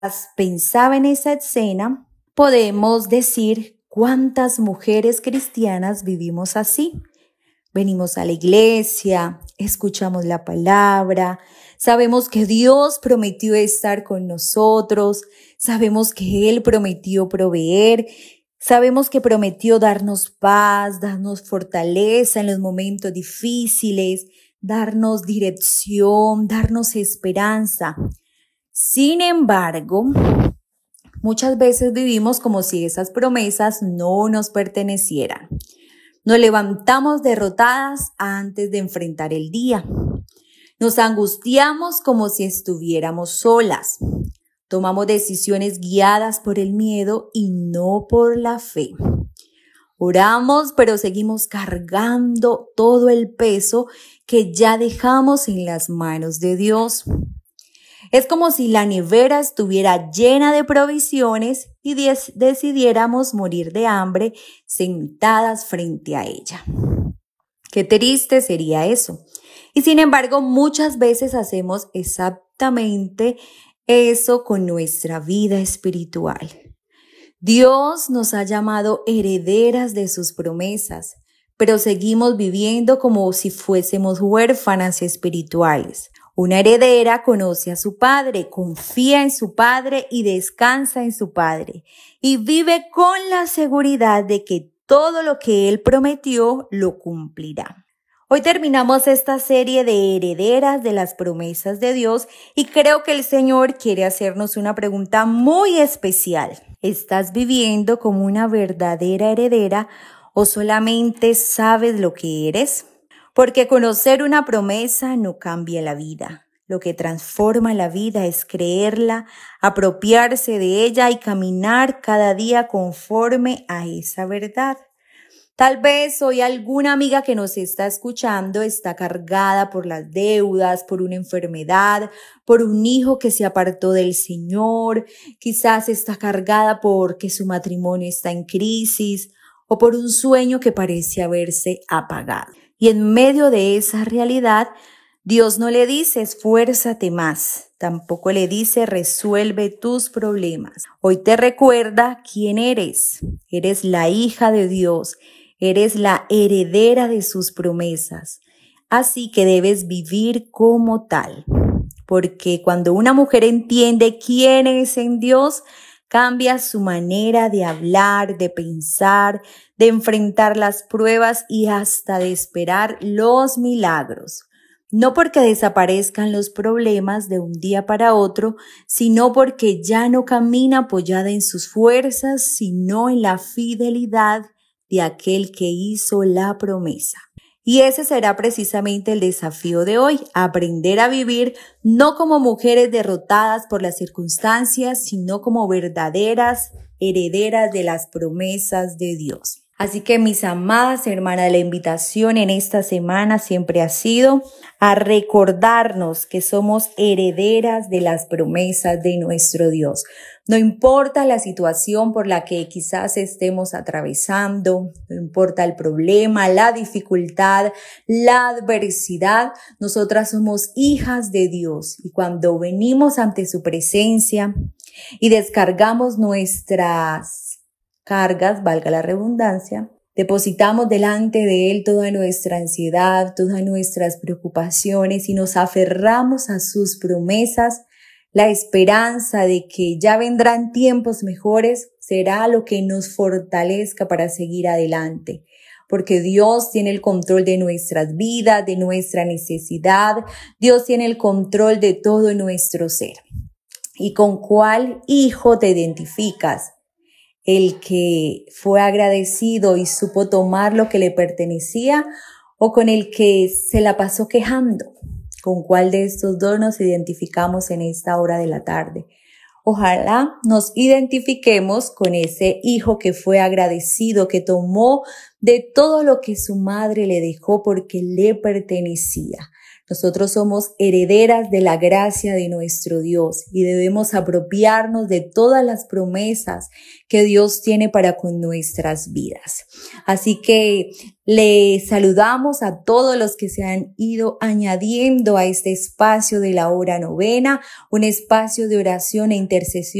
Pensaba en esa escena, podemos decir cuántas mujeres cristianas vivimos así. Venimos a la iglesia, escuchamos la palabra, sabemos que Dios prometió estar con nosotros, sabemos que Él prometió proveer, sabemos que prometió darnos paz, darnos fortaleza en los momentos difíciles, darnos dirección, darnos esperanza. Sin embargo, muchas veces vivimos como si esas promesas no nos pertenecieran. Nos levantamos derrotadas antes de enfrentar el día. Nos angustiamos como si estuviéramos solas. Tomamos decisiones guiadas por el miedo y no por la fe. Oramos, pero seguimos cargando todo el peso que ya dejamos en las manos de Dios. Es como si la nevera estuviera llena de provisiones y decidiéramos morir de hambre sentadas frente a ella. Qué triste sería eso. Y sin embargo, muchas veces hacemos exactamente eso con nuestra vida espiritual. Dios nos ha llamado herederas de sus promesas, pero seguimos viviendo como si fuésemos huérfanas espirituales. Una heredera conoce a su padre, confía en su padre y descansa en su padre, y vive con la seguridad de que todo lo que él prometió lo cumplirá. Hoy terminamos esta serie de herederas de las promesas de Dios y creo que el Señor quiere hacernos una pregunta muy especial. ¿Estás viviendo como una verdadera heredera o solamente sabes lo que eres? Porque conocer una promesa no cambia la vida. Lo que transforma la vida es creerla, apropiarse de ella y caminar cada día conforme a esa verdad. Tal vez hoy alguna amiga que nos está escuchando está cargada por las deudas, por una enfermedad, por un hijo que se apartó del Señor, quizás está cargada porque su matrimonio está en crisis o por un sueño que parece haberse apagado. Y en medio de esa realidad, Dios no le dice esfuérzate más, tampoco le dice resuelve tus problemas. Hoy te recuerda quién eres. Eres la hija de Dios, eres la heredera de sus promesas. Así que debes vivir como tal. Porque cuando una mujer entiende quién es en Dios, cambia su manera de hablar, de pensar, de enfrentar las pruebas y hasta de esperar los milagros. No porque desaparezcan los problemas de un día para otro, sino porque ya no camina apoyada en sus fuerzas, sino en la fidelidad de aquel que hizo la promesa. Y ese será precisamente el desafío de hoy, aprender a vivir no como mujeres derrotadas por las circunstancias, sino como verdaderas herederas de las promesas de Dios. Así que mis amadas hermanas, la invitación en esta semana siempre ha sido a recordarnos que somos herederas de las promesas de nuestro Dios. No importa la situación por la que quizás estemos atravesando, no importa el problema, la dificultad, la adversidad, nosotras somos hijas de Dios y cuando venimos ante su presencia y descargamos nuestras cargas, valga la redundancia, depositamos delante de Él toda nuestra ansiedad, todas nuestras preocupaciones y nos aferramos a sus promesas, la esperanza de que ya vendrán tiempos mejores será lo que nos fortalezca para seguir adelante. Porque Dios tiene el control de nuestras vidas, de nuestra necesidad. Dios tiene el control de todo nuestro ser. ¿Y con cuál hijo te identificas? ¿El que fue agradecido y supo tomar lo que le pertenecía o con el que se la pasó quejando? ¿Con cuál de estos dos nos identificamos en esta hora de la tarde? Ojalá nos identifiquemos con ese hijo que fue agradecido, que tomó de todo lo que su madre le dejó porque le pertenecía. Nosotros somos herederas de la gracia de nuestro Dios y debemos apropiarnos de todas las promesas que Dios tiene para con nuestras vidas. Así que le saludamos a todos los que se han ido añadiendo a este espacio de la hora novena, un espacio de oración e intercesión